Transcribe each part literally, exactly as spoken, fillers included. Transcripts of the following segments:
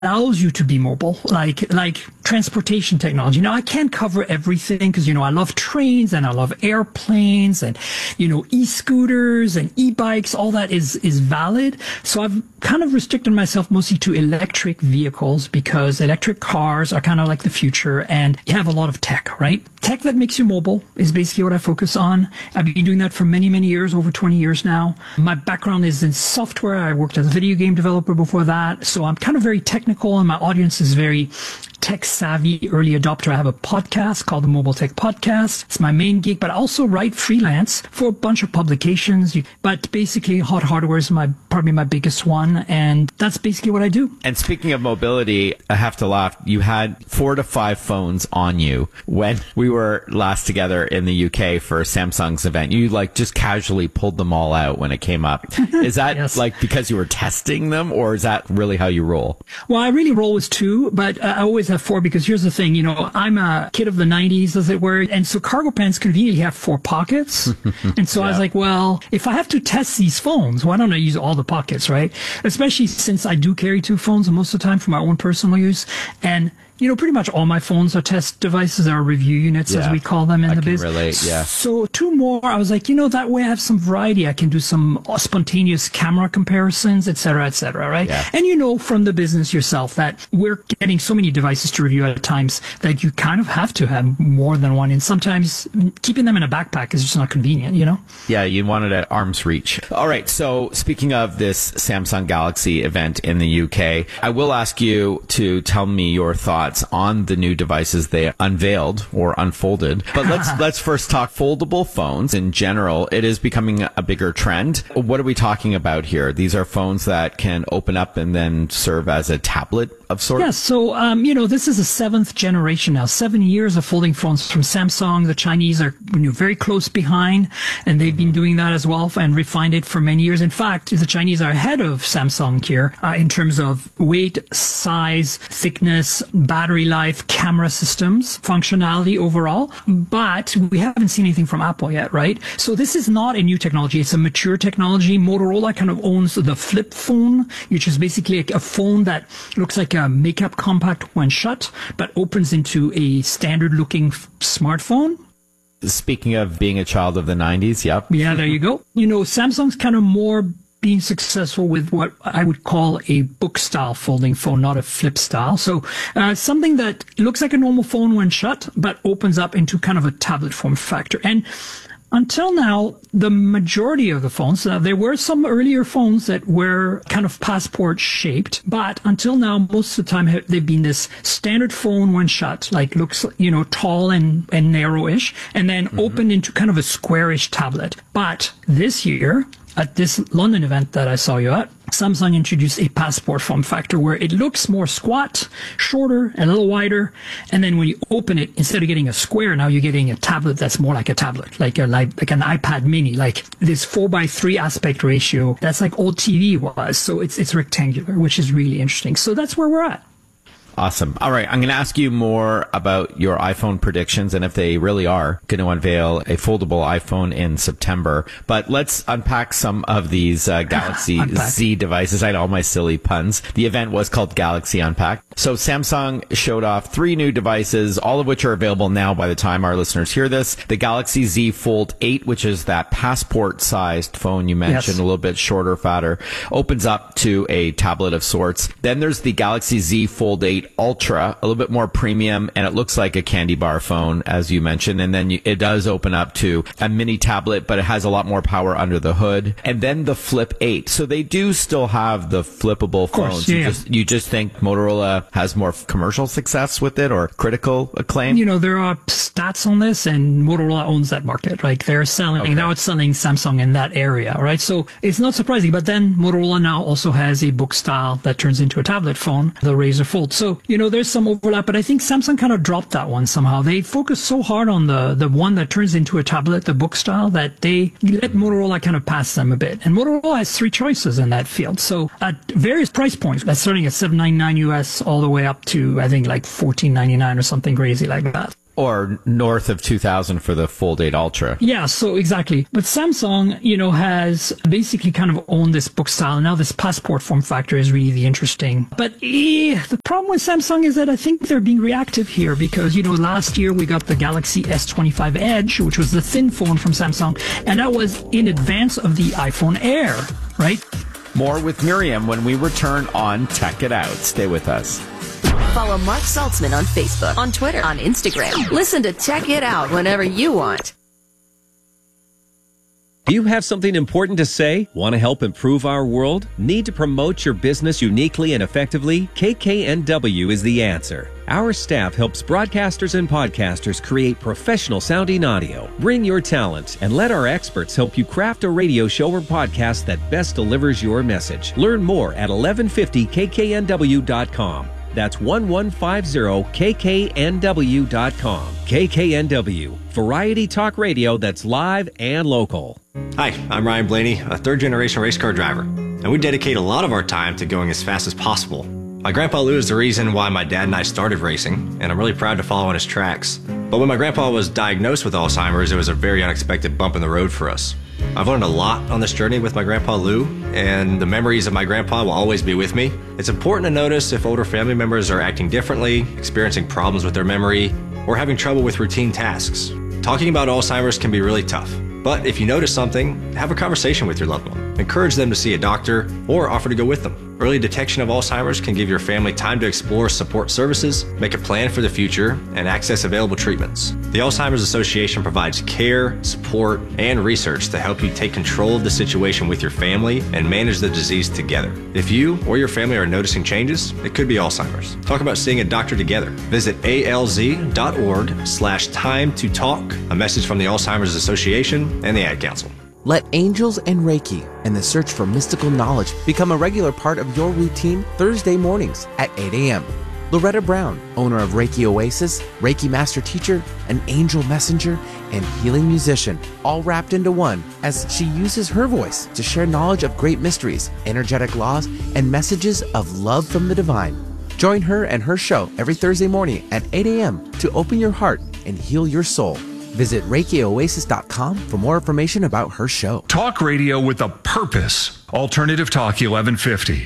allows you to be mobile, like like transportation technology. Now, I can't cover everything because, you know, I love trains and I love airplanes and, you know, e-scooters and e-bikes. All that is is valid. So I've kind of restricted myself mostly to electric vehicles because electric cars are kind of like the future, and you have a lot of tech, right? Tech that makes you mobile is basically what I focus on. I've been doing that for many, many years, over twenty years now. My background is in software. I worked as a video game developer before that. So I'm kind of very technical, and my audience is very tech savvy, early adopter. I have a podcast called the Mobile Tech Podcast. It's my main gig, but I also write freelance for a bunch of publications. But basically, Hot Hardware is my probably my biggest one, and that's basically what I do. And speaking of mobility, I have to laugh. You had four to five phones on you when we were last together in the U K for Samsung's event. You like just casually pulled them all out when it came up. Is that Yes. like because you were testing them, or is that really how you roll? Well, I really roll with two, but uh, I always have four because here's the thing, you know, I'm a kid of the nineties, as it were, and so cargo pants conveniently have four pockets. And so Yeah. I was like, well, if I have to test these phones, why don't I use all the pockets, right? Especially since I do carry two phones most of the time for my own personal use. And you know, pretty much all my phones are test devices, are review units, Yeah. as we call them in I the can biz. relate, yeah. So two more, I was like, you know, that way I have some variety. I can do some spontaneous camera comparisons, et cetera, et cetera, right? Yeah. And you know from the business yourself that we're getting so many devices to review at times that you kind of have to have more than one. And sometimes keeping them in a backpack is just not convenient, you know? Yeah, you want it at arm's reach. All right. So speaking of this Samsung Galaxy event in the U K, I will ask you to tell me your thoughts on the new devices they unveiled or unfolded. But let's let's first talk foldable phones in general. It is becoming a bigger trend. What are we talking about here? These are phones that can open up and then serve as a tablet of sorts? Yeah, so, um, you know, this is the seventh generation now. Seven years of folding phones from Samsung. The Chinese are, you know, very close behind, and they've been doing that as well and refined it for many years. In fact, the Chinese are ahead of Samsung here uh, in terms of weight, size, thickness, battery life, camera systems, functionality overall. But we haven't seen anything from Apple yet, right? So this is not a new technology. It's a mature technology. Motorola kind of owns the flip phone, which is basically a phone that looks like a makeup compact when shut, but opens into a standard looking smartphone. Speaking of being a child of the nineties, yep. Yeah, there you go. You know, Samsung's kind of more being successful with what I would call a book style folding phone, not a flip style. So uh, something that looks like a normal phone when shut, but opens up into kind of a tablet form factor. And until now, the majority of the phones, uh, there were some earlier phones that were kind of passport shaped, but until now, most of the time ha- they've been this standard phone when shut, like looks, you know, tall and, and narrowish, and then mm-hmm. opened into kind of a squarish tablet. But this year, at this London event that I saw you at, Samsung introduced a passport form factor where it looks more squat, shorter, a little wider. And then when you open it, instead of getting a square, now you're getting a tablet that's more like a tablet, like a like, like an iPad mini, like this four by three aspect ratio. That's like old T V was. So it's it's rectangular, which is really interesting. So that's where we're at. Awesome. All right. I'm going to ask you more about your iPhone predictions and if they really are going to unveil a foldable iPhone in September. But let's unpack some of these uh, Galaxy Z devices. I know all my silly puns. The event was called Galaxy Unpacked. So Samsung showed off three new devices, all of which are available now by the time our listeners hear this. The Galaxy Z Fold eight, which is that passport-sized phone you mentioned, Yes. a little bit shorter, fatter, opens up to a tablet of sorts. Then there's the Galaxy Z Fold eight Ultra, a little bit more premium, and it looks like a candy bar phone, as you mentioned. And then you, it does open up to a mini tablet, but it has a lot more power under the hood. And then the Flip eight. So they do still have the flippable course, phones. yeah. You just, you just think Motorola has more commercial success with it or critical acclaim? You know, there are stats on this, and Motorola owns that market. Like they're selling, Okay. now it's selling Samsung in that area, right? So it's not surprising. But then Motorola now also has a book style that turns into a tablet phone, the Razr Fold. So, you know, there's some overlap, but I think Samsung kind of dropped that one somehow. They focus so hard on the, the one that turns into a tablet, the book style, that they let Motorola kind of pass them a bit. And Motorola has three choices in that field. So at various price points, that's starting at seven ninety-nine U S all the way up to, I think, like fourteen ninety-nine or something crazy like that. Or north of two thousand for the Fold eight Ultra. Yeah, so exactly. But Samsung, you know, has basically kind of owned this book style. Now this Passport form factor is really the interesting. But eh, the problem with Samsung is that I think they're being reactive here because, you know, last year we got the Galaxy S twenty-five Edge, which was the thin phone from Samsung, and that was in advance of the iPhone Air, right? More with Miriam when we return on Tech It Out. Stay with us. Follow Mark Saltzman on Facebook, on Twitter, on Instagram. Listen to Check It Out whenever you want. Do you have something important to say? Want to help improve our world? Need to promote your business uniquely and effectively? K K N W is the answer. Our staff helps broadcasters and podcasters create professional sounding audio. Bring your talent and let our experts help you craft a radio show or podcast that best delivers your message. Learn more at eleven fifty K K N W dot com. That's eleven fifty K K N W dot com. K K N W, variety talk radio that's live and local. Hi, I'm Ryan Blaney, a third-generation race car driver, and we dedicate a lot of our time to going as fast as possible. My grandpa Lou is the reason why my dad and I started racing, and I'm really proud to follow in his tracks. But when my grandpa was diagnosed with Alzheimer's, it was a very unexpected bump in the road for us. I've learned a lot on this journey with my grandpa Lou, and the memories of my grandpa will always be with me. It's important to notice if older family members are acting differently, experiencing problems with their memory, or having trouble with routine tasks. Talking about Alzheimer's can be really tough, but if you notice something, have a conversation with your loved one. Encourage them to see a doctor or offer to go with them. Early detection of Alzheimer's can give your family time to explore support services, make a plan for the future, and access available treatments. The Alzheimer's Association provides care, support, and research to help you take control of the situation with your family and manage the disease together. If you or your family are noticing changes, it could be Alzheimer's. Talk about seeing a doctor together. Visit alz.org slash time to talk. A message from the Alzheimer's Association and the Ad Council. Let angels and Reiki and the search for mystical knowledge become a regular part of your routine Thursday mornings at eight a.m. Loretta Brown, owner of Reiki Oasis, Reiki Master Teacher, an angel messenger, and healing musician, all wrapped into one as she uses her voice to share knowledge of great mysteries, energetic laws, and messages of love from the divine. Join her and her show every Thursday morning at eight a.m. to open your heart and heal your soul. Visit Reiki Oasis dot com for more information about her show. Talk radio with a purpose. Alternative Talk eleven fifty.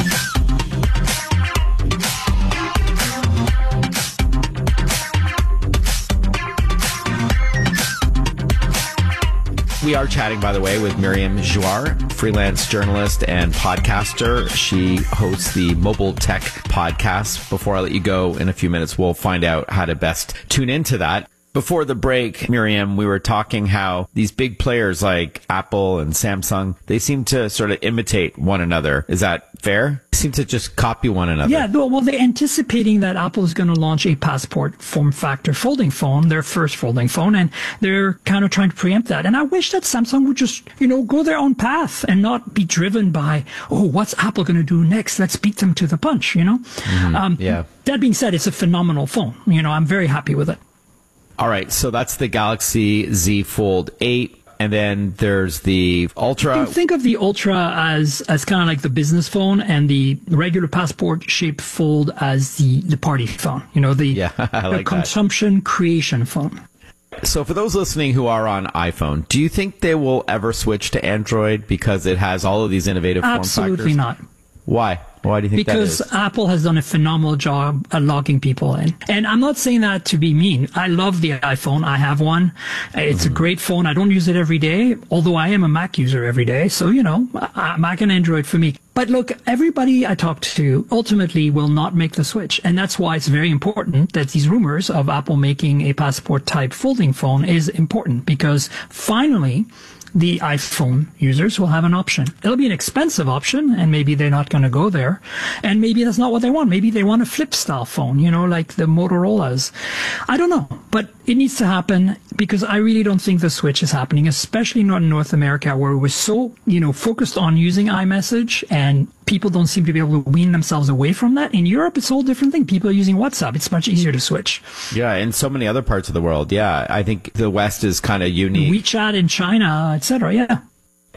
We are chatting, by the way, with Miriam Jouar, freelance journalist and podcaster. She hosts the Mobile Tech Podcast. Before I let you go in a few minutes, we'll find out how to best tune into that. Before the break, Miriam, we were talking how these big players like Apple and Samsung, they seem to sort of imitate one another. Is that fair? They seem to just copy one another. Yeah, well, they're anticipating that Apple is going to launch a Passport form factor folding phone, their first folding phone, and they're kind of trying to preempt that. And I wish that Samsung would just, you know, go their own path and not be driven by, oh, what's Apple going to do next? Let's beat them to the punch, you know? Mm-hmm. Um, yeah. That being said, it's a phenomenal phone. You know, I'm very happy with it. All right, so that's the Galaxy Z Fold eight, and then there's the Ultra. You think of the Ultra as as kind of like the business phone, and the regular Passport shaped Fold as the, the party phone. You know, the, yeah, I like the consumption that. creation phone. So for those listening who are on iPhone, do you think they will ever switch to Android because it has all of these innovative form factors? Absolutely not. Why? Why do you think because that is? Because Apple has done a phenomenal job at logging people in. And I'm not saying that to be mean. I love the iPhone. I have one. It's mm-hmm. a great phone. I don't use it every day, although I am a Mac user every day. So, you know, Mac and Android for me. But look, everybody I talk to ultimately will not make the switch. And that's why it's very important that these rumors of Apple making a Passport type folding phone is important, because finally, the iPhone users will have an option. It'll be an expensive option, and maybe they're not going to go there. And maybe that's not what they want. Maybe they want a flip style phone, you know, like the Motorola's. I don't know, but it needs to happen, because I really don't think the switch is happening, especially not in North America, where we're so, you know, focused on using iMessage, and people don't seem to be able to wean themselves away from that. In Europe, it's a whole different thing. People are using WhatsApp. It's much easier to switch. Yeah, in so many other parts of the world. Yeah, I think the West is kind of unique. WeChat in China, et cetera. Yeah.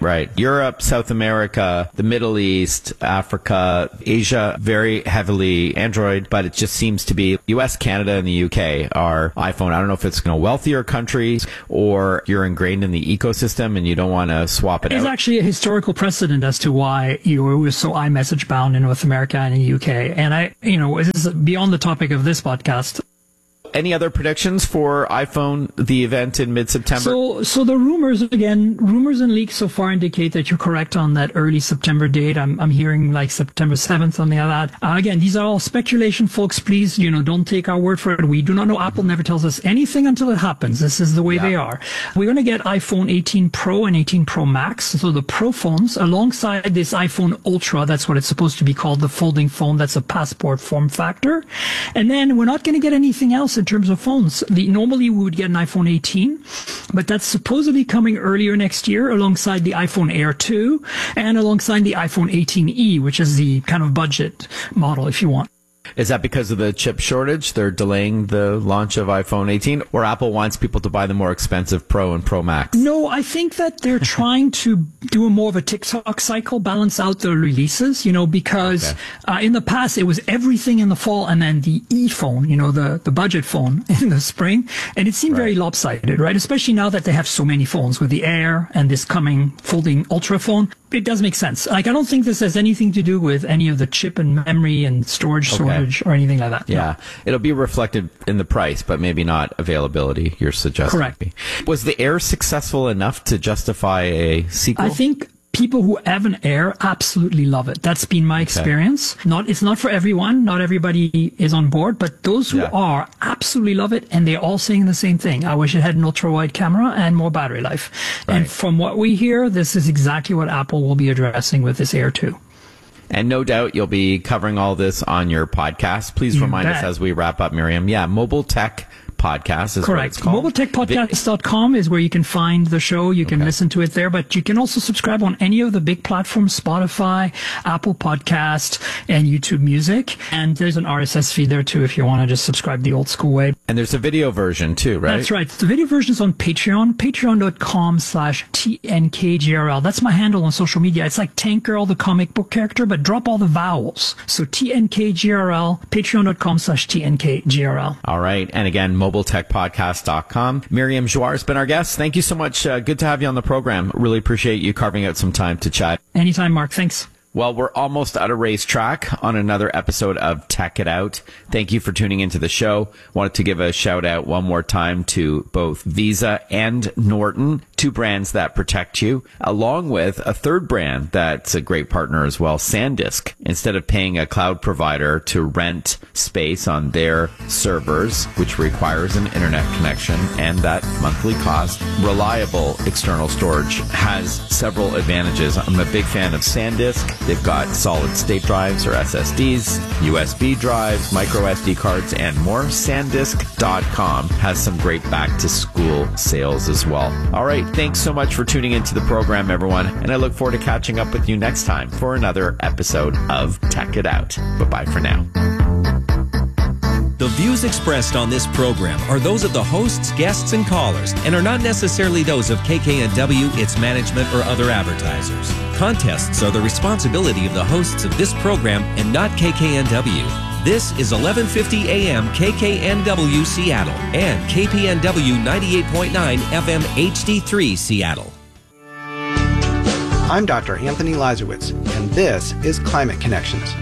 Right. Europe, South America, the Middle East, Africa, Asia, very heavily Android, but it just seems to be U S, Canada, and the U K are iPhone. I don't know if it's you know, wealthier countries or you're ingrained in the ecosystem and you don't want to swap it There's out. There's actually a historical precedent as to why you were so iMessage bound in North America and in the U K. And I, you know, this is beyond the topic of this podcast. Any other predictions for iPhone, the event in mid-September? So, so the rumors, again, rumors and leaks so far indicate that you're correct on that early September date. I'm, I'm hearing like September seventh, something like that. Uh, again, these are all speculation, folks. Please, you know, don't take our word for it. We do not know. Apple never tells us anything until it happens. This is the way yeah. they are. We're going to get iPhone eighteen Pro and eighteen Pro Max. So the Pro phones alongside this iPhone Ultra. That's what it's supposed to be called, the folding phone. That's a passport form factor. And then we're not going to get anything else in terms of phones. The, normally we would get an iPhone eighteen, but that's supposedly coming earlier next year alongside the iPhone Air two and alongside the iPhone eighteen E, which is the kind of budget model if you want. Is that because of the chip shortage? They're delaying the launch of iPhone eighteen, or Apple wants people to buy the more expensive Pro and Pro Max? No, I think that they're trying to do a more of a TikTok cycle, balance out the releases, you know, because okay. uh, in the past it was everything in the fall and then the E phone, you know, the, the budget phone in the spring. And it seemed right. very lopsided, right? Especially now that they have so many phones with the Air and this coming folding Ultra phone. It does make sense. Like, I don't think this has anything to do with any of the chip and memory and storage okay. shortage or anything like that. Yeah. No. It'll be reflected in the price, but maybe not availability, you're suggesting. Correct. Was the Air successful enough to justify a sequel? I think people who have an Air absolutely love it. That's been my experience. Okay. Not, it's not for everyone. Not everybody is on board, but those who yeah. are absolutely love it. And they're all saying the same thing. I wish it had an ultra wide camera and more battery life. Right. And from what we hear, this is exactly what Apple will be addressing with this Air two. And no doubt you'll be covering all this on your podcast. Please You remind bet. us as we wrap up, Miriam. Yeah, Mobile Tech Podcast is Correct. what it's called. mobile tech podcast dot com is where you can find the show. You can okay. listen to it there, but you can also subscribe on any of the big platforms, Spotify, Apple Podcast, and YouTube Music. And there's an R S S feed there too if you want to just subscribe the old school way. And there's a video version too, right? That's right. The video version is on Patreon, patreon dot com slash T N K G R L. That's my handle on social media. It's like Tank Girl, the comic book character, but drop all the vowels. So T N K G R L, patreon dot com slash T N K G R L. All right. And again, mobile tech podcast dot com. Miriam Joire has been our guest. Thank you so much. Uh, good to have you on the program. Really appreciate you carving out some time to chat. Anytime, Mark. Thanks. Well, we're almost at a racetrack on another episode of Tech It Out. Thank you for tuning into the show. Wanted to give a shout out one more time to both Visa and Norton, two brands that protect you, along with a third brand that's a great partner as well, SanDisk. Instead of paying a cloud provider to rent space on their servers, which requires an internet connection and that monthly cost, reliable external storage has several advantages. I'm a big fan of SanDisk. They've got solid state drives or S S Ds, U S B drives, micro S D cards, and more. SanDisk dot com has some great back-to-school sales as well. All right, thanks so much for tuning into the program, everyone, and I look forward to catching up with you next time for another episode of Tech It Out. Bye-bye for now. The views expressed on this program are those of the hosts, guests, and callers, and are not necessarily those of K K N W, its management, or other advertisers. Contests are the responsibility of the hosts of this program and not K K N W. This is eleven fifty A M K K N W Seattle and K P N W ninety-eight point nine F M H D three Seattle. I'm Doctor Anthony Lazarowitz, and this is Climate Connections.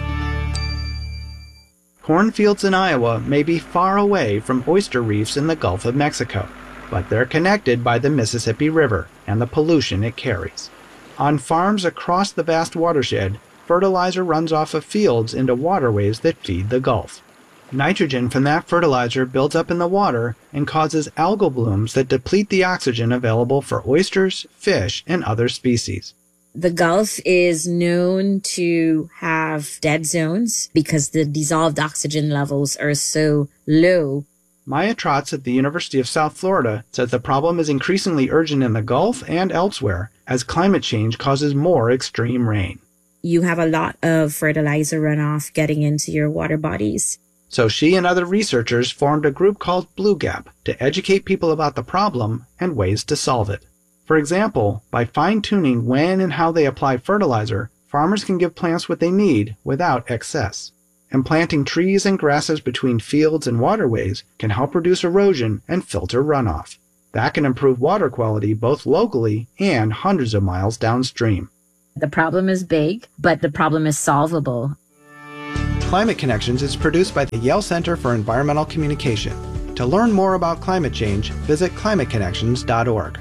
Cornfields in Iowa may be far away from oyster reefs in the Gulf of Mexico, but they're connected by the Mississippi River and the pollution it carries. On farms across the vast watershed, fertilizer runs off of fields into waterways that feed the Gulf. Nitrogen from that fertilizer builds up in the water and causes algal blooms that deplete the oxygen available for oysters, fish, and other species. The Gulf is known to have dead zones because the dissolved oxygen levels are so low. Maya Trotz at the University of South Florida says the problem is increasingly urgent in the Gulf and elsewhere as climate change causes more extreme rain. You have a lot of fertilizer runoff getting into your water bodies. So she and other researchers formed a group called Blue Gap to educate people about the problem and ways to solve it. For example, by fine-tuning when and how they apply fertilizer, farmers can give plants what they need without excess. And planting trees and grasses between fields and waterways can help reduce erosion and filter runoff. That can improve water quality both locally and hundreds of miles downstream. The problem is big, but the problem is solvable. Climate Connections is produced by the Yale Center for Environmental Communication. To learn more about climate change, visit climate connections dot org.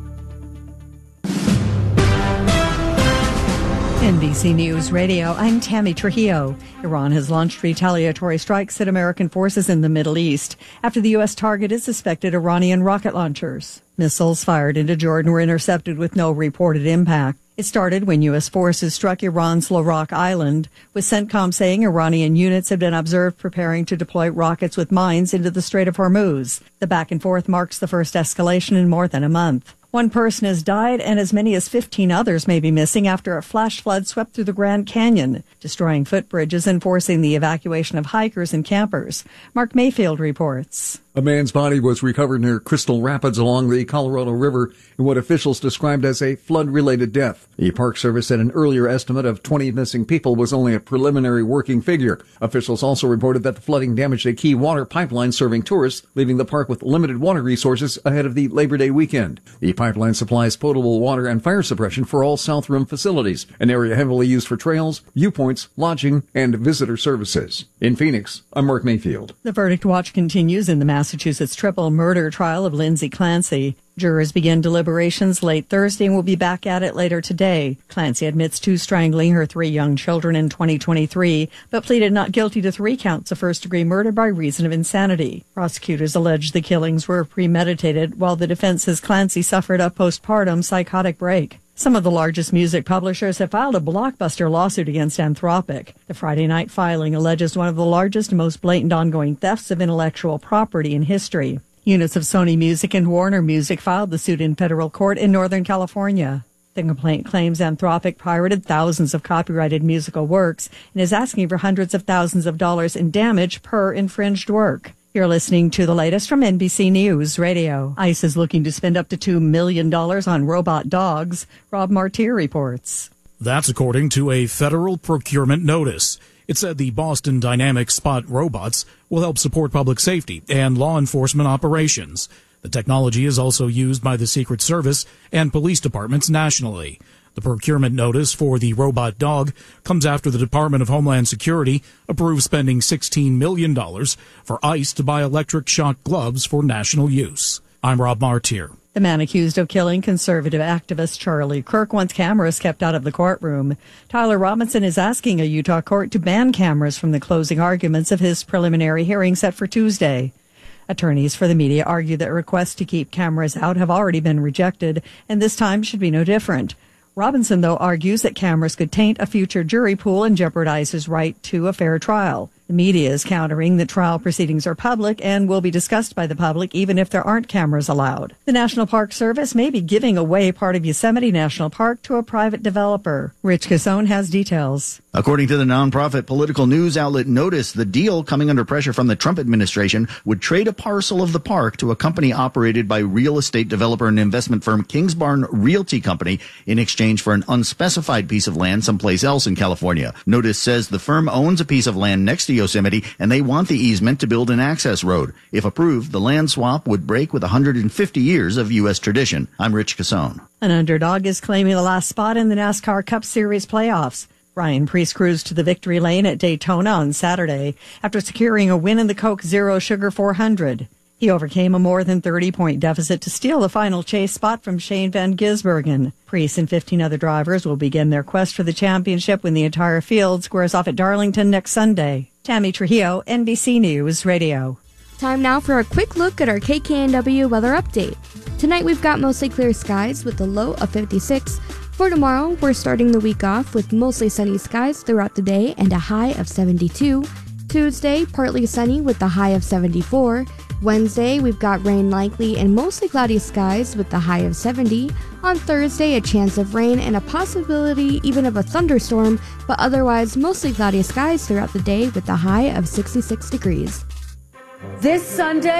N B C News Radio, I'm Tammy Trujillo. Iran has launched retaliatory strikes at American forces in the Middle East after the U S targeted suspected Iranian rocket launchers. Missiles fired into Jordan were intercepted with no reported impact. It started when U S forces struck Iran's Larak Island, with CENTCOM saying Iranian units have been observed preparing to deploy rockets with mines into the Strait of Hormuz. The back and forth marks the first escalation in more than a month. One person has died and as many as fifteen others may be missing after a flash flood swept through the Grand Canyon, destroying footbridges and forcing the evacuation of hikers and campers. Mark Mayfield reports. A man's body was recovered near Crystal Rapids along the Colorado River in what officials described as a flood-related death. The Park Service said an earlier estimate of twenty missing people was only a preliminary working figure. Officials also reported that the flooding damaged a key water pipeline serving tourists, leaving the park with limited water resources ahead of the Labor Day weekend. The pipeline supplies potable water and fire suppression for all South Rim facilities, an area heavily used for trails, viewpoints, lodging, and visitor services. In Phoenix, I'm Mark Mayfield. The verdict watch continues in the Massachusetts triple murder trial of Lindsay Clancy. Jurors begin deliberations late Thursday and will be back at it later today. Clancy admits to strangling her three young children in twenty twenty-three, but pleaded not guilty to three counts of first-degree murder by reason of insanity. Prosecutors allege the killings were premeditated, while the defense says Clancy suffered a postpartum psychotic break. Some of the largest music publishers have filed a blockbuster lawsuit against Anthropic. The Friday night filing alleges one of the largest and most blatant ongoing thefts of intellectual property in history. Units of Sony Music and Warner Music filed the suit in federal court in Northern California. The complaint claims Anthropic pirated thousands of copyrighted musical works and is asking for hundreds of thousands of dollars in damage per infringed work. You're listening to the latest from N B C News Radio. ICE is looking to spend up to two million dollars on robot dogs. Rob Martier reports. That's according to a federal procurement notice. It said the Boston Dynamics Spot robots will help support public safety and law enforcement operations. The technology is also used by the Secret Service and police departments nationally. The procurement notice for the robot dog comes after the Department of Homeland Security approved spending sixteen million dollars for ICE to buy electric shock gloves for national use. I'm Rob Martier. The man accused of killing conservative activist Charlie Kirk wants cameras kept out of the courtroom. Tyler Robinson is asking a Utah court to ban cameras from the closing arguments of his preliminary hearing set for Tuesday. Attorneys for the media argue that requests to keep cameras out have already been rejected, and this time should be no different. Robinson, though, argues that cameras could taint a future jury pool and jeopardize his right to a fair trial. The media is countering that trial proceedings are public and will be discussed by the public even if there aren't cameras allowed. The National Park Service may be giving away part of Yosemite National Park to a private developer. Rich Cassone has details. According to the nonprofit political news outlet Notice, the deal, coming under pressure from the Trump administration, would trade a parcel of the park to a company operated by real estate developer and investment firm Kingsbarn Realty Company in exchange for an unspecified piece of land someplace else in California. Notice says the firm owns a piece of land next to Yosemite, and they want the easement to build an access road. If approved, the land swap would break with one hundred fifty years of U S tradition. I'm Rich Cassone. An underdog is claiming the last spot in the NASCAR Cup Series playoffs. Ryan Preece cruised to the victory lane at Daytona on Saturday after securing a win in the Coke Zero Sugar four hundred. He overcame a more than thirty-point deficit to steal the final chase spot from Shane Van Gisbergen. Preece and fifteen other drivers will begin their quest for the championship when the entire field squares off at Darlington next Sunday. Tammy Trujillo, N B C News Radio. Time now for a quick look at our K K N W weather update. Tonight we've got mostly clear skies with a low of fifty-six. For tomorrow, we're starting the week off with mostly sunny skies throughout the day and a high of seventy-two. Tuesday, partly sunny with the high of seventy-four. Wednesday, we've got rain likely and mostly cloudy skies with the high of seventy. On Thursday, a chance of rain and a possibility even of a thunderstorm, but otherwise mostly cloudy skies throughout the day with the high of sixty-six degrees. This Sunday,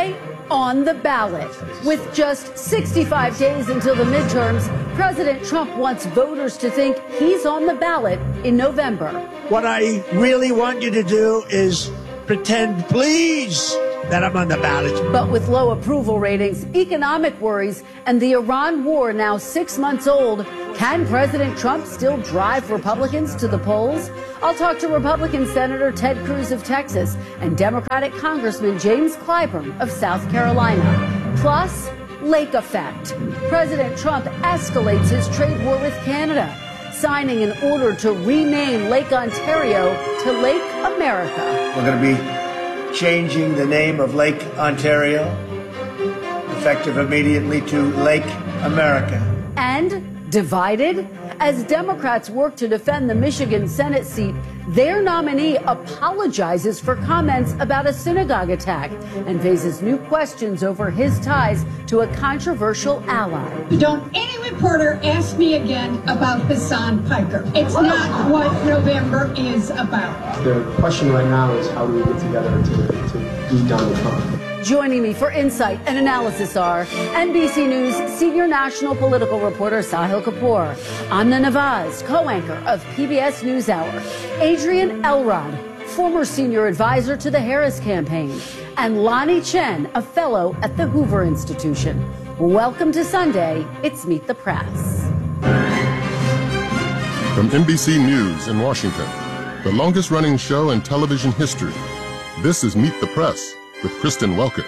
on the ballot. With just sixty-five days until the midterms, President Trump wants voters to think he's on the ballot in November. What I really want you to do is pretend, please, that I'm on the ballot. But with low approval ratings, economic worries, and the Iran war now six months old, can President Trump still drive Republicans to the polls? I'll talk to Republican Senator Ted Cruz of Texas and Democratic Congressman James Clyburn of South Carolina. Plus, lake effect. President Trump escalates his trade war with Canada, signing an order to rename Lake Ontario to Lake America. We're going to be changing the name of Lake Ontario, effective immediately, to Lake America. And divided? As Democrats work to defend the Michigan Senate seat, their nominee apologizes for comments about a synagogue attack and faces new questions over his ties to a controversial ally. Don't any reporter ask me again about Hassan Piker. It's not what November is about. The question right now is how do we get together to, to beat Donald Trump? Joining me for insight and analysis are N B C News senior national political reporter Sahil Kapoor, Amna Nawaz, co-anchor of P B S NewsHour, Adrian Elrod, former senior advisor to the Harris campaign, and Lonnie Chen, a fellow at the Hoover Institution. Welcome to Sunday. It's Meet the Press. From N B C News in Washington, the longest-running show in television history, this is Meet the Press with Kristen Welker.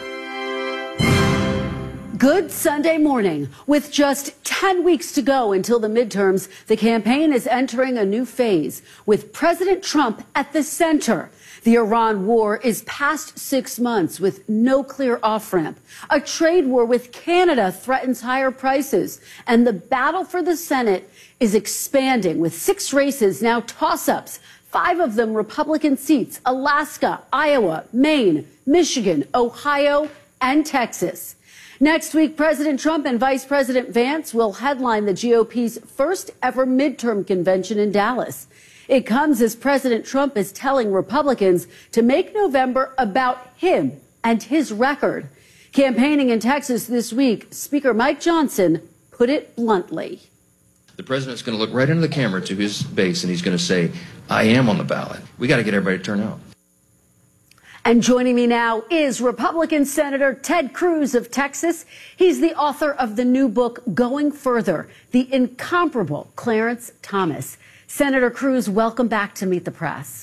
Good Sunday morning. With just ten weeks to go until the midterms, the campaign is entering a new phase with President Trump at the center. The Iran war is past six months with no clear off-ramp. A trade war with Canada threatens higher prices. And the battle for the Senate is expanding with six races now toss-ups. Five of them Republican seats: Alaska, Iowa, Maine, Michigan, Ohio, and Texas. Next week, President Trump and Vice President Vance will headline the G O P's first ever midterm convention in Dallas. It comes as President Trump is telling Republicans to make November about him and his record. Campaigning in Texas this week, Speaker Mike Johnson put it bluntly. The president's going to look right into the camera to his base and he's going to say, I am on the ballot. We got to get everybody to turn out. And joining me now is Republican Senator Ted Cruz of Texas. He's the author of the new book, Going Further, The Incomparable Clarence Thomas. Senator Cruz, welcome back to Meet the Press.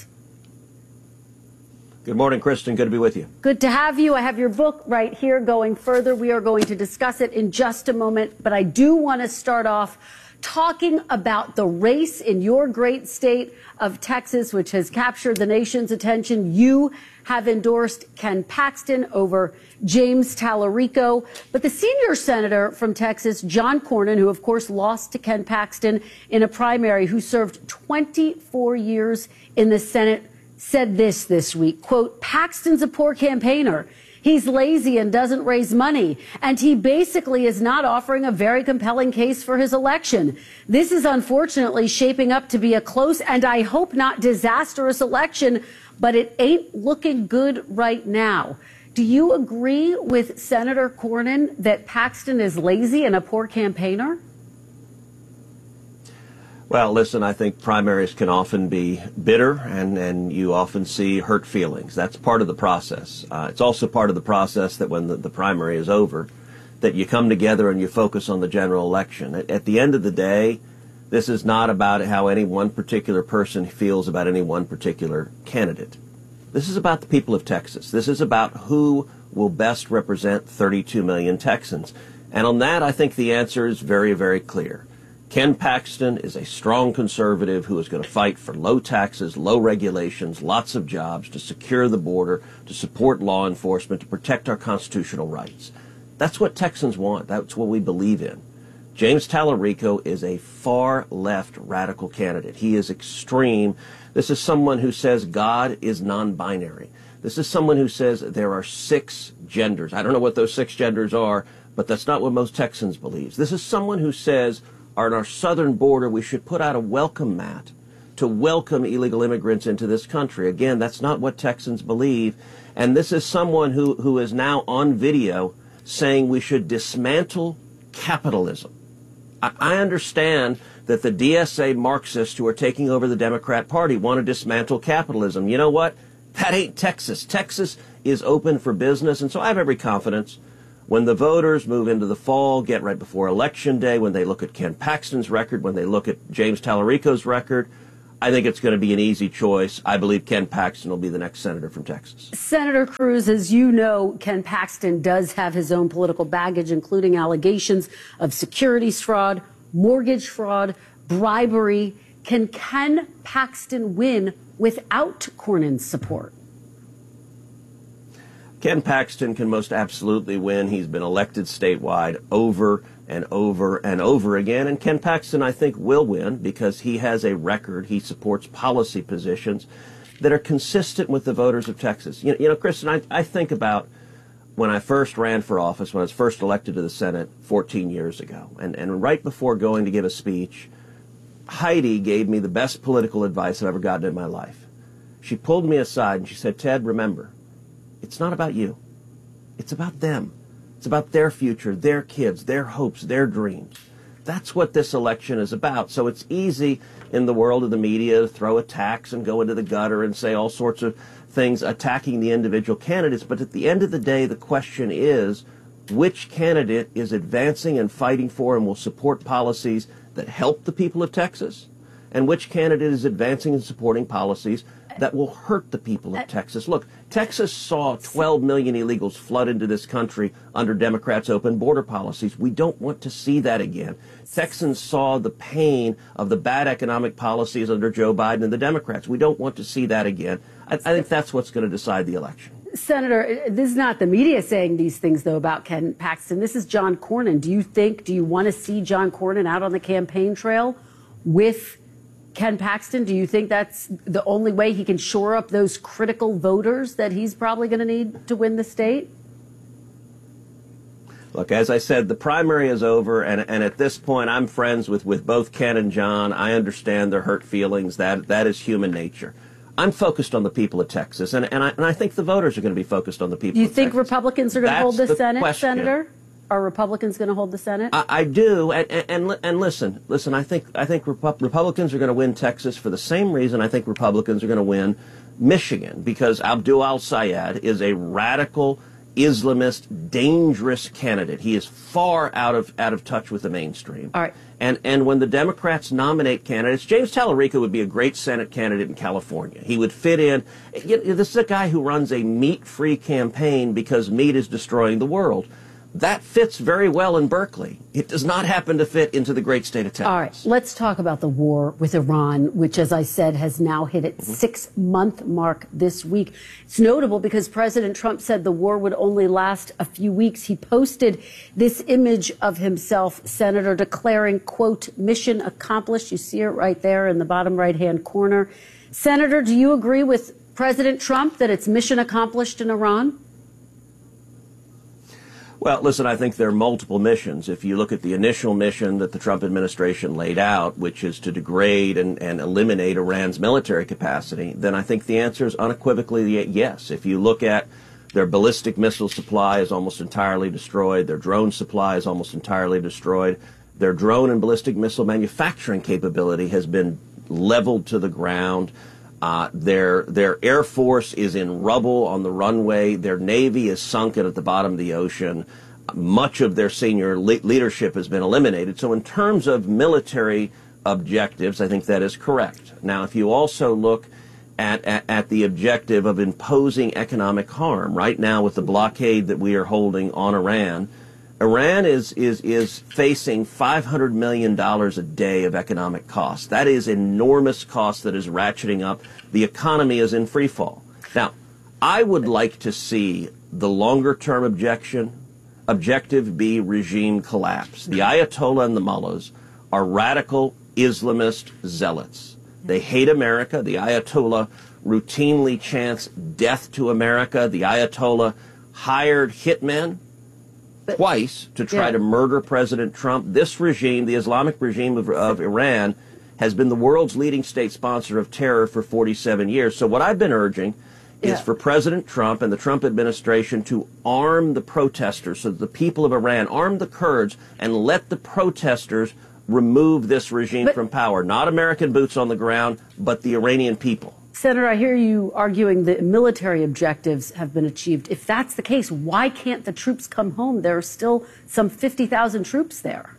Good morning, Kristen. Good to be with you. Good to have you. I have your book right here, Going Further. We are going to discuss it in just a moment, but I do want to start off talking about the race in your great state of Texas, which has captured the nation's attention. You have endorsed Ken Paxton over James Tallarico. But the senior senator from Texas, John Cornyn, who of course lost to Ken Paxton in a primary, who served twenty-four years in the Senate, said this this week, quote, Paxton's a poor campaigner. He's lazy and doesn't raise money, and he basically is not offering a very compelling case for his election. This is unfortunately shaping up to be a close and I hope not disastrous election, but it ain't looking good right now. Do you agree with Senator Cornyn that Paxton is lazy and a poor campaigner? Well, listen, I think primaries can often be bitter, and, and you often see hurt feelings. That's part of the process. Uh, it's also part of the process that when the, the primary is over, that you come together and you focus on the general election. At, at the end of the day, this is not about how any one particular person feels about any one particular candidate. This is about the people of Texas. This is about who will best represent thirty-two million Texans. And on that, I think the answer is very, very clear. Ken Paxton is a strong conservative who is going to fight for low taxes, low regulations, lots of jobs, to secure the border, to support law enforcement, to protect our constitutional rights. That's what Texans want. That's what we believe in. James Tallarico is a far-left radical candidate. He is extreme. This is someone who says God is non-binary. This is someone who says there are six genders. I don't know what those six genders are, but that's not what most Texans believe. This is someone who says on our southern border, we should put out a welcome mat to welcome illegal immigrants into this country. Again, that's not what Texans believe. And this is someone who, who is now on video saying we should dismantle capitalism. I, I understand that the D S A Marxists who are taking over the Democrat Party want to dismantle capitalism. You know what? That ain't Texas. Texas is open for business, and so I have every confidence when the voters move into the fall, get right before Election Day, when they look at Ken Paxton's record, when they look at James Tallarico's record, I think it's going to be an easy choice. I believe Ken Paxton will be the next senator from Texas. Senator Cruz, as you know, Ken Paxton does have his own political baggage, including allegations of securities fraud, mortgage fraud, bribery. Can Ken Paxton win without Cornyn's support? Ken Paxton can most absolutely win. He's been elected statewide over and over and over again. And Ken Paxton, I think, will win because he has a record. He supports policy positions that are consistent with the voters of Texas. You know, you know Kristen, I, I think about when I first ran for office, when I was first elected to the Senate fourteen years ago. And, and right before going to give a speech, Heidi gave me the best political advice I've ever gotten in my life. She pulled me aside and she said, Ted, remember, it's not about you. It's about them. It's about their future, their kids, their hopes, their dreams. That's what this election is about. So it's easy in the world of the media to throw attacks and go into the gutter and say all sorts of things attacking the individual candidates. But at the end of the day, the question is, which candidate is advancing and fighting for and will support policies that help the people of Texas? And which candidate is advancing and supporting policies that will hurt the people of Texas? Look, Texas saw twelve million illegals flood into this country under Democrats' open border policies. We don't want to see that again. Texans saw the pain of the bad economic policies under Joe Biden and the Democrats. We don't want to see that again. I, I think that's what's going to decide the election. Senator, this is not the media saying these things, though, about Ken Paxton. This is John Cornyn. Do you think, do you want to see John Cornyn out on the campaign trail with Ken Paxton? Do you think that's the only way he can shore up those critical voters that he's probably going to need to win the state? Look, as I said, the primary is over, and, and at this point, I'm friends with, with both Ken and John. I understand their hurt feelings. That that is human nature. I'm focused on the people of Texas, and, and, I, and I think the voters are going to be focused on the people Do you of think Texas. Republicans are going to hold the, the Senate, question. Senator? Are Republicans going to hold the Senate? I, I do, and, and and listen, listen. I think I think Repu- Republicans are going to win Texas for the same reason I think Republicans are going to win Michigan, because Abdul al-Sayed is a radical Islamist, dangerous candidate. He is far out of out of touch with the mainstream. All right. And and when the Democrats nominate candidates, James Tallarico would be a great Senate candidate in California. He would fit in. You know, this is a guy who runs a meat-free campaign because meat is destroying the world. That fits very well in Berkeley. It does not happen to fit into the great state of Texas. All right, let's talk about the war with Iran, which, as I said, has now hit its mm-hmm. six-month mark this week. It's notable because President Trump said the war would only last a few weeks. He posted this image of himself, Senator, declaring, quote, mission accomplished. You see it right there in the bottom right-hand corner. Senator, do you agree with President Trump that it's mission accomplished in Iran? Well, listen, I think there are multiple missions. If you look at the initial mission that the Trump administration laid out, which is to degrade and, and eliminate Iran's military capacity, then I think the answer is unequivocally yes. If you look at their ballistic missile supply is almost entirely destroyed, their drone supply is almost entirely destroyed, their drone and ballistic missile manufacturing capability has been leveled to the ground. Uh, their their Air Force is in rubble on the runway. Their Navy is sunken at the bottom of the ocean. Much of their senior le- leadership has been eliminated. So in terms of military objectives, I think that is correct. Now, if you also look at, at, at the objective of imposing economic harm, right now with the blockade that we are holding on Iran, Iran is, is, is facing five hundred million dollars a day of economic costs. That is enormous cost that is ratcheting up. The economy is in free fall. Now, I would like to see the longer-term objection, objective be regime collapse. The Ayatollah and the mullahs are radical Islamist zealots. They hate America. The Ayatollah routinely chants death to America. The Ayatollah hired hitmen twice to try yeah. to murder President Trump. This regime, the Islamic regime of, of Iran, has been the world's leading state sponsor of terror for forty-seven years. So what I've been urging Yeah. is for President Trump and the Trump administration to arm the protesters, so that the people of Iran, arm the Kurds, and let the protesters remove this regime But- from power. Not American boots on the ground, but the Iranian people. Senator, I hear you arguing that military objectives have been achieved. If that's the case, why can't the troops come home? There are still some fifty thousand troops there.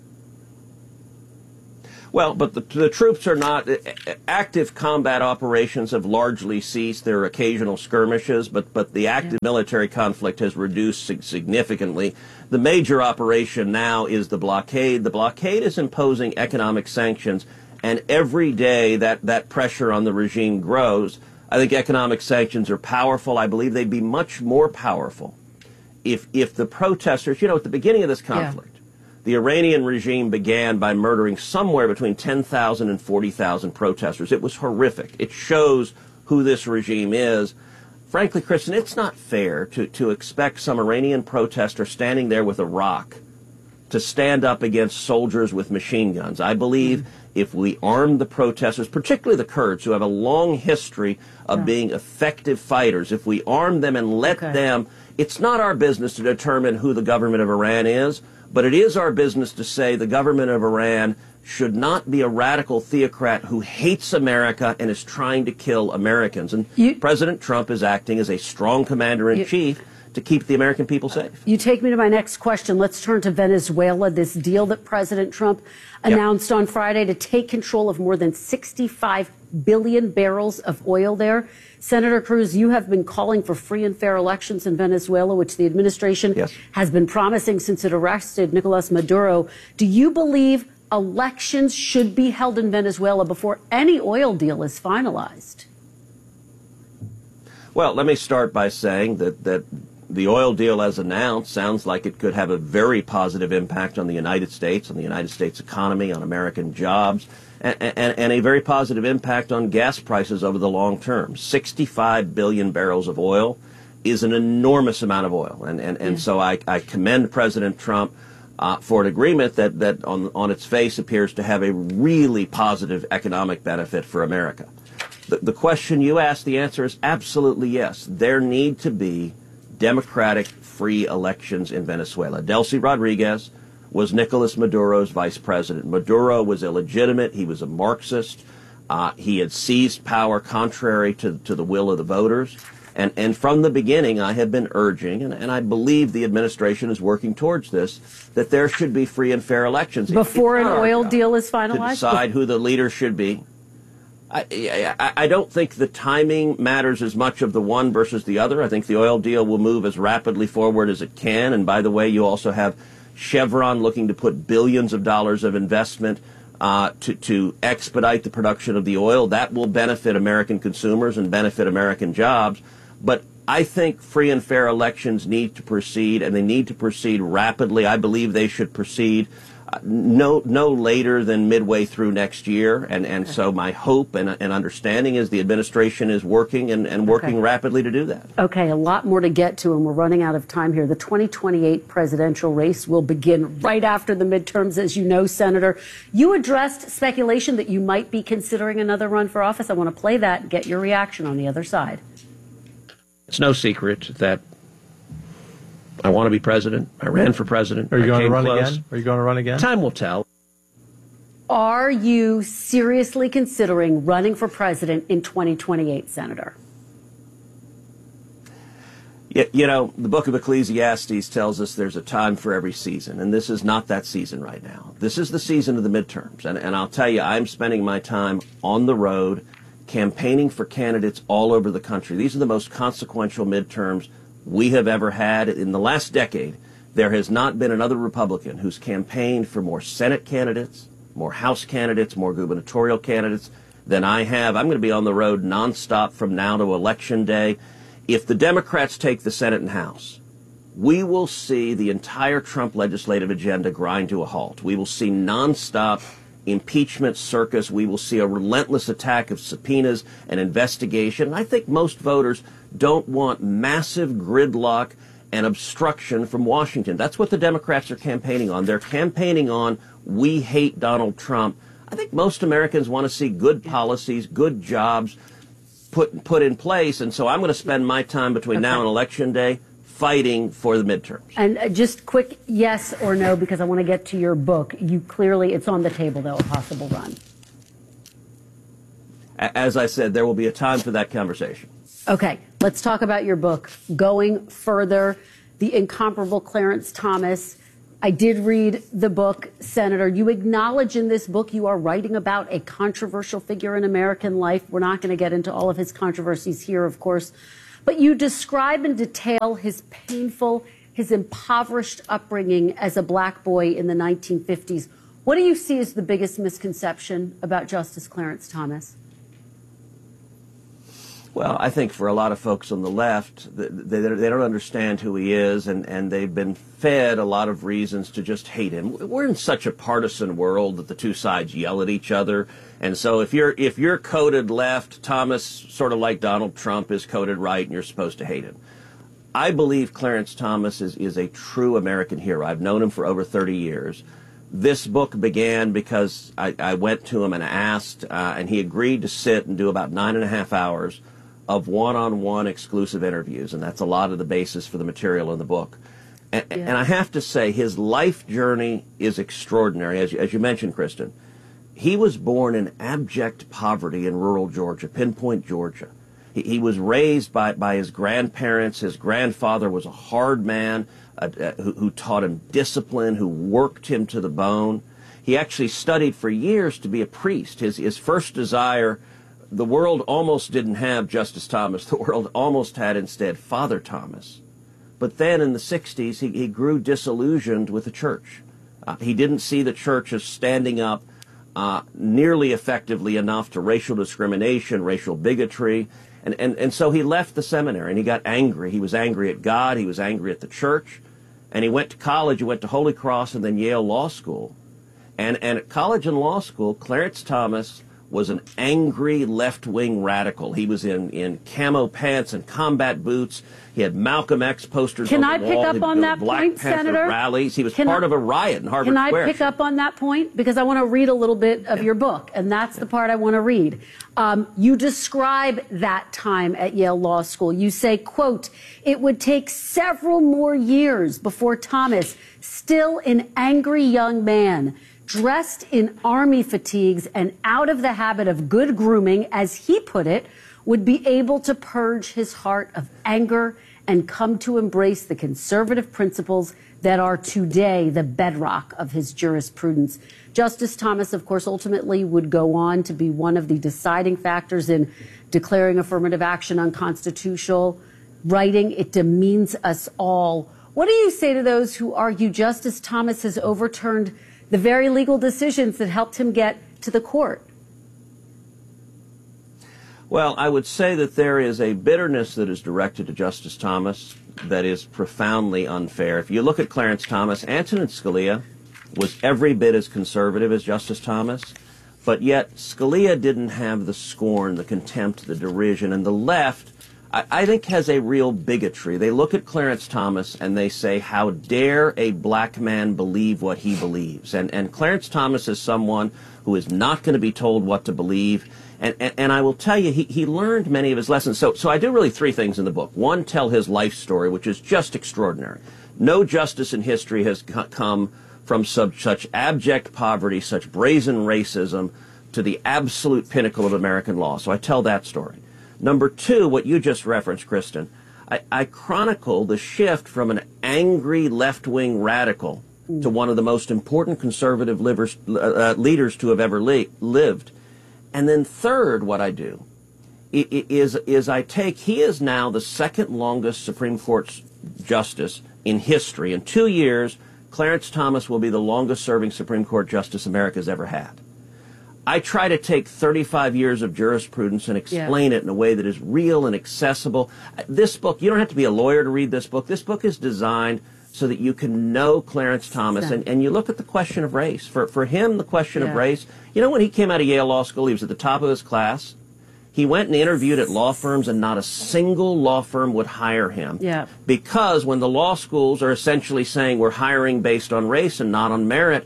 Well, but the, the troops are not, active combat operations have largely ceased. There are occasional skirmishes, but, but the active military conflict has reduced sig- significantly. The major operation now is the blockade. The blockade is imposing economic sanctions, and every day that, that pressure on the regime grows. I think economic sanctions are powerful. I believe they'd be much more powerful if, if the protesters, you know, at the beginning of this conflict, the Iranian regime began by murdering somewhere between ten thousand and forty thousand protesters. It was horrific. It shows who this regime is. Frankly, Kristen, it's not fair to, to expect some Iranian protester standing there with a rock to stand up against soldiers with machine guns. I believe if we arm the protesters, particularly the Kurds, who have a long history of Yeah. being effective fighters, if we arm them and let Okay. them, it's not our business to determine who the government of Iran is, but it is our business to say the government of Iran should not be a radical theocrat who hates America and is trying to kill Americans. And President Trump is acting as a strong commander-in-chief to keep the American people safe. You take me to my next question. Let's turn to Venezuela. This deal that President Trump announced on Friday to take control of more than sixty-five billion barrels of oil there. Senator Cruz, you have been calling for free and fair elections in Venezuela, which the administration Yes. has been promising since it arrested Nicolas Maduro. Do you believe elections should be held in Venezuela before any oil deal is finalized? Well, let me start by saying that, that the oil deal as announced sounds like it could have a very positive impact on the United States, on the United States economy, on American jobs, and, and, and a very positive impact on gas prices over the long term. sixty-five billion barrels of oil is an enormous amount of oil. And, and, and so I, I commend President Trump uh, for an agreement that, that on, on its face appears to have a really positive economic benefit for America. The, the question you asked, the answer is absolutely yes. There need to be democratic, free elections in Venezuela. Delcy Rodriguez was Nicolas Maduro's vice president. Maduro was illegitimate. He was a Marxist. Uh, he had seized power contrary to, to the will of the voters. And, and from the beginning, I have been urging, and, and I believe the administration is working towards this, that there should be free and fair elections. Before an It's not our oil job deal is to finalized? decide who the leader should be. I, I, I don't think the timing matters as much of the one versus the other. I think the oil deal will move as rapidly forward as it can. And by the way, you also have Chevron looking to put billions of dollars of investment uh, to, to expedite the production of the oil. That will benefit American consumers and benefit American jobs. But I think free and fair elections need to proceed, and they need to proceed rapidly. I believe they should proceed uh, no no later than midway through next year. And, and so my hope and, and understanding is the administration is working and, and working Okay. rapidly to do that. Okay, a lot more to get to, and we're running out of time here. The twenty twenty-eight presidential race will begin right after the midterms, as you know, Senator. You addressed speculation that you might be considering another run for office. I want to play that and get your reaction on the other side. It's no secret that I want to be president. I ran for president. Are you I going to came run close. again? Are you going to run again? Time will tell. Are you seriously considering running for president in twenty twenty-eight, Senator? You, you know, the book of Ecclesiastes tells us there's a time for every season, and this is not that season right now. This is the season of the midterms, and, and I'll tell you, I'm spending my time on the road campaigning for candidates all over the country. These are the most consequential midterms we have ever had. In the last decade, there has not been another Republican who's campaigned for more Senate candidates, more House candidates, more gubernatorial candidates than I have. I'm going to be on the road nonstop from now to Election Day. If the Democrats take the Senate and House, we will see the entire Trump legislative agenda grind to a halt. We will see nonstop impeachment circus. We will see a relentless attack of subpoenas and investigation. And I think most voters don't want massive gridlock and obstruction from Washington. That's what the Democrats are campaigning on. They're campaigning on, we hate Donald Trump. I think most Americans want to see good policies, good jobs put put in place, and so I'm going to spend my time between okay. now and Election Day fighting for the midterms. And uh, just quick yes or no, because I want to get to your book. You clearly, it's on the table, though, a possible run. As I said, there will be a time for that conversation. Okay, let's talk about your book, Going Further, The Incomparable Clarence Thomas. I did read the book, Senator. You acknowledge in this book you are writing about a controversial figure in American life. We're not going to get into all of his controversies here, of course. But you describe in detail his painful, his impoverished upbringing as a black boy in the nineteen fifties. What do you see as the biggest misconception about Justice Clarence Thomas? Well, I think for a lot of folks on the left, they, they don't understand who he is, and, and they've been fed a lot of reasons to just hate him. We're in such a partisan world that the two sides yell at each other. And so if you're if you're coded left, Thomas, sort of like Donald Trump, is coded right, and you're supposed to hate him. I believe Clarence Thomas is, is a true American hero. I've known him for over thirty years. This book began because I, I went to him and asked, uh, and he agreed to sit and do about nine and a half hours of one-on-one exclusive interviews, and that's a lot of the basis for the material in the book. And, yeah. and I have to say, his life journey is extraordinary. As you, as you mentioned, Kristen, he was born in abject poverty in rural Georgia, Pinpoint, Georgia. He, he was raised by, by his grandparents. His grandfather was a hard man uh, uh, who, who taught him discipline, who worked him to the bone. He actually studied for years to be a priest. His, his first desire, the world almost didn't have Justice Thomas. The world almost had instead Father Thomas. But then in the sixties, he, he grew disillusioned with the church. Uh, he didn't see the church as standing up uh, nearly effectively enough to racial discrimination, racial bigotry. And, and, and so he left the seminary and he got angry. He was angry at God. He was angry at the church. And he went to college. He went to Holy Cross and then Yale Law School. And, and at college and law school, Clarence Thomas was an angry left-wing radical. He was in, in camo pants and combat boots. He had Malcolm X posters Can on I the pick wall. up He'd on go that to Black point, Panther Senator? rallies. He was Can part I- of a riot in Harvard Can I Square. pick up on that point? Because I want to read a little bit of your book, and that's the part I want to read. Um, you describe that time at Yale Law School. You say, quote, "It would take several more years before Thomas, still an angry young man, dressed in army fatigues and out of the habit of good grooming, as he put it, would be able to purge his heart of anger and come to embrace the conservative principles that are today the bedrock of his jurisprudence." Justice Thomas, of course, ultimately would go on to be one of the deciding factors in declaring affirmative action unconstitutional, writing, "It demeans us all." What do you say to those who argue Justice Thomas has overturned the very legal decisions that helped him get to the court? Well, I would say that there is a bitterness that is directed to Justice Thomas that is profoundly unfair. If you look at Clarence Thomas, Antonin Scalia was every bit as conservative as Justice Thomas, but yet Scalia didn't have the scorn, the contempt, the derision, and the left, I, I think, has a real bigotry. They look at Clarence Thomas and they say, how dare a black man believe what he believes? And, and Clarence Thomas is someone who is not going to be told what to believe. And, and, and I will tell you, he, he learned many of his lessons. So, so I do really three things in the book. One, tell his life story, which is just extraordinary. No justice in history has co- come from such, such abject poverty, such brazen racism, to the absolute pinnacle of American law. So I tell that story. Number two, what you just referenced, Kristen, I, I chronicle the shift from an angry left-wing radical mm. to one of the most important conservative livers, uh, leaders to have ever li- lived. And then third, what I do is, is I take, he is now the second longest Supreme Court justice in history. In two years, Clarence Thomas will be the longest serving Supreme Court justice America's ever had. I try to take thirty-five years of jurisprudence and explain yeah. it in a way that is real and accessible. This book, you don't have to be a lawyer to read this book. This book is designed so that you can know Clarence Thomas. And, and you look at the question of race. For, for him, the question yeah. of race, you know, when he came out of Yale Law School, he was at the top of his class. He went and interviewed at law firms, and not a single law firm would hire him. Yeah. Because when the law schools are essentially saying we're hiring based on race and not on merit,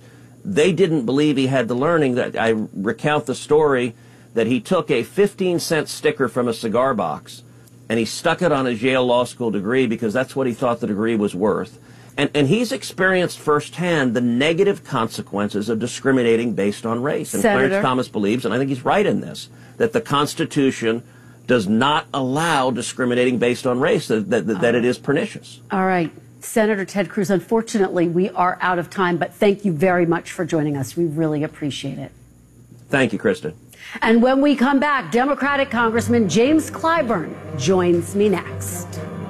they didn't believe he had the learning. That I recount the story that he took a fifteen cent sticker from a cigar box and he stuck it on his Yale Law School degree because that's what he thought the degree was worth. And, and he's experienced firsthand the negative consequences of discriminating based on race. And Senator. Clarence Thomas believes, and I think he's right in this, that the Constitution does not allow discriminating based on race, that, that, that it is pernicious. All right. Senator Ted Cruz, unfortunately, we are out of time, but thank you very much for joining us. We really appreciate it. Thank you, Kristen. And when we come back, Democratic Congressman James Clyburn joins me next.